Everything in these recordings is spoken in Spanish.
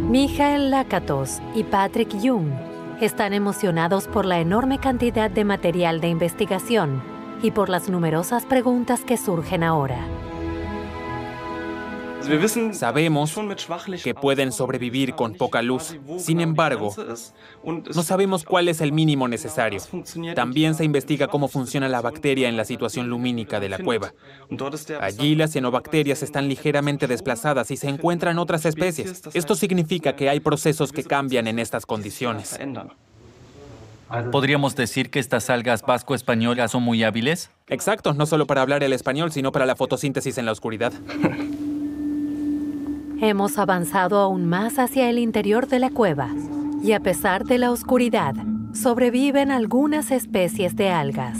Michael Lakatos y Patrick Jung están emocionados por la enorme cantidad de material de investigación y por las numerosas preguntas que surgen ahora. Sabemos que pueden sobrevivir con poca luz. Sin embargo, no sabemos cuál es el mínimo necesario. También se investiga cómo funciona la bacteria en la situación lumínica de la cueva. Allí las cianobacterias están ligeramente desplazadas y se encuentran otras especies. Esto significa que hay procesos que cambian en estas condiciones. ¿Podríamos decir que estas algas vasco-españolas son muy hábiles? Exacto, no solo para hablar el español, sino para la fotosíntesis en la oscuridad. Hemos avanzado aún más hacia el interior de la cueva y a pesar de la oscuridad, sobreviven algunas especies de algas.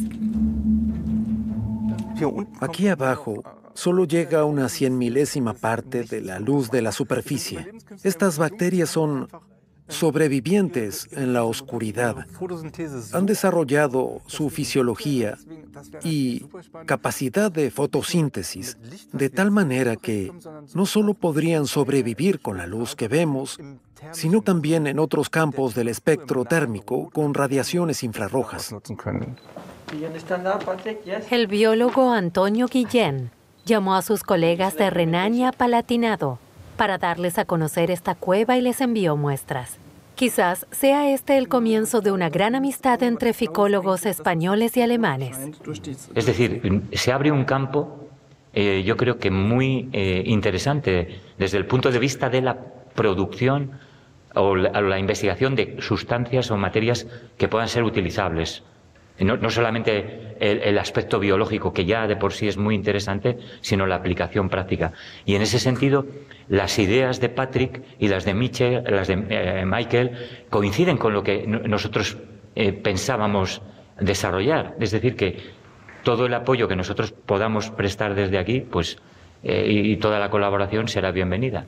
Aquí abajo solo llega a una 100.000ª parte de la luz de la superficie. Estas bacterias son sobrevivientes en la oscuridad. Han desarrollado su fisiología y capacidad de fotosíntesis de tal manera que no solo podrían sobrevivir con la luz que vemos, sino también en otros campos del espectro térmico con radiaciones infrarrojas. El biólogo Antonio Guillén llamó a sus colegas de Renania-Palatinado para darles a conocer esta cueva y les envió muestras. Quizás sea este el comienzo de una gran amistad entre ficólogos españoles y alemanes. Es decir, se abre un campo, yo creo que muy interesante desde el punto de vista de la producción o la investigación de sustancias o materias que puedan ser utilizables. No solamente el aspecto biológico, que ya de por sí es muy interesante, sino la aplicación práctica. Y en ese sentido, las ideas de Patrick y las de Michael coinciden con lo que nosotros pensábamos desarrollar. Es decir, que todo el apoyo que nosotros podamos prestar desde aquí, pues, y toda la colaboración será bienvenida.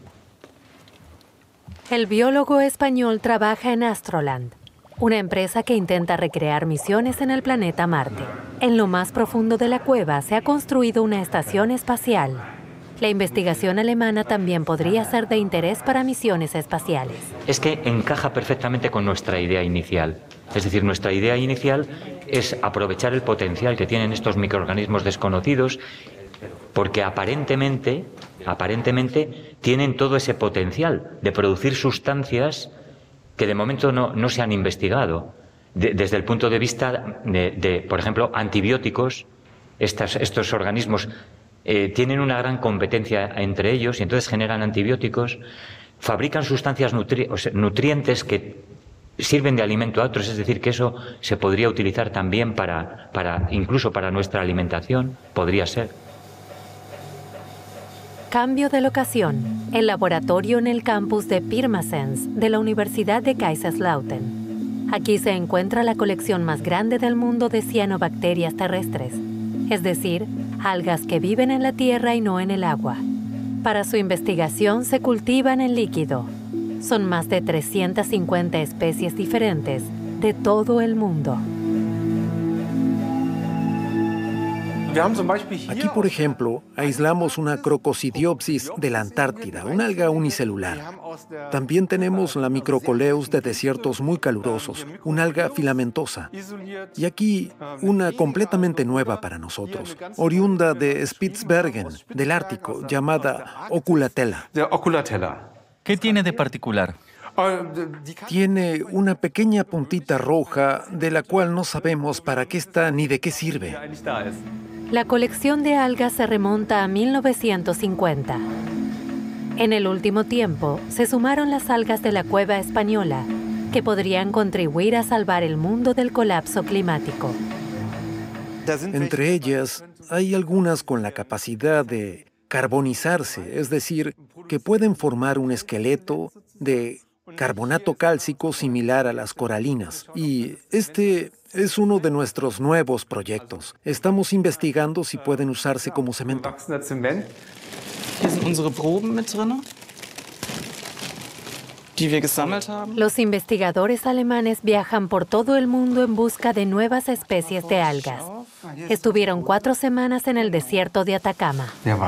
El biólogo español trabaja en Astroland, una empresa que intenta recrear misiones en el planeta Marte. En lo más profundo de la cueva se ha construido una estación espacial. La investigación alemana también podría ser de interés para misiones espaciales. Es que encaja perfectamente con nuestra idea inicial. Es decir, nuestra idea inicial es aprovechar el potencial que tienen estos microorganismos desconocidos, porque aparentemente tienen todo ese potencial de producir sustancias que de momento no se han investigado. Desde el punto de vista de, por ejemplo, antibióticos, estos organismos tienen una gran competencia entre ellos y entonces generan antibióticos, fabrican sustancias nutrientes que sirven de alimento a otros, es decir, que eso se podría utilizar también incluso para nuestra alimentación, podría ser. Cambio de locación. El laboratorio en el campus de Pirmasens de la Universidad de Kaiserslautern. Aquí se encuentra la colección más grande del mundo de cianobacterias terrestres, es decir, algas que viven en la tierra y no en el agua. Para su investigación se cultivan en líquido. Son más de 350 especies diferentes de todo el mundo. Aquí, por ejemplo, aislamos una Crocosidiopsis de la Antártida, una alga unicelular. También tenemos la Microcoleus de desiertos muy calurosos, una alga filamentosa. Y aquí, una completamente nueva para nosotros, oriunda de Spitsbergen, del Ártico, llamada Oculatella. ¿Qué tiene de particular? Tiene una pequeña puntita roja de la cual no sabemos para qué está ni de qué sirve. La colección de algas se remonta a 1950. En el último tiempo, se sumaron las algas de la cueva española, que podrían contribuir a salvar el mundo del colapso climático. Entre ellas, hay algunas con la capacidad de carbonizarse, es decir, que pueden formar un esqueleto de carbonato cálcico similar a las coralinas. Y este es uno de nuestros nuevos proyectos. Estamos investigando si pueden usarse como cemento. Los investigadores alemanes viajan por todo el mundo en busca de nuevas especies de algas. Estuvieron 4 semanas en el desierto de Atacama.